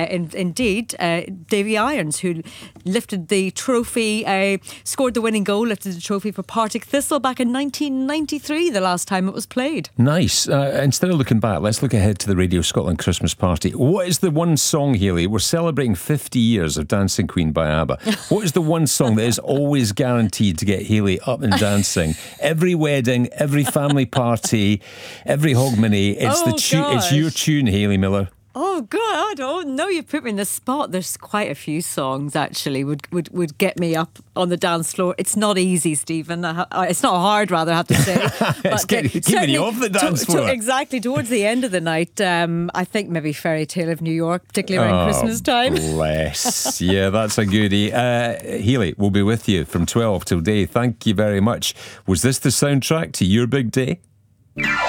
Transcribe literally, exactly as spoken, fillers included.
in, indeed, uh, Davy Irons, who lifted the trophy, uh, scored the winning goal, lifted the trophy for Partick Thistle back in nineteen ninety-three, the last time it was played. Nice. Uh, instead of looking back, let's look ahead to the Radio Scotland Christmas party. What is the one song, Hayley? We're celebrating fifty years of Dancing Queen by ABBA. What is the one song that is always guaranteed to get Hayley up and dancing? Every wedding, every family party, every Hogmanay, it's Oh, the tu- it's gosh. your tune, Hayley Miller. Oh God! Oh no, you put me in the spot. There's quite a few songs actually would would, would get me up on the dance floor. It's not easy, Stephen. I ha- uh, it's not hard, rather, I have to say. It's getting- uh, keeping you certainly off the dance to- to- floor. exactly towards the end of the night. Um, I think maybe Fairy Tale of New York, particularly around Oh, Christmas time. Bless. Yeah, that's a goodie. Uh, Hayley, we'll be with you from twelve till day. Thank you very much. Was this the soundtrack to your big day?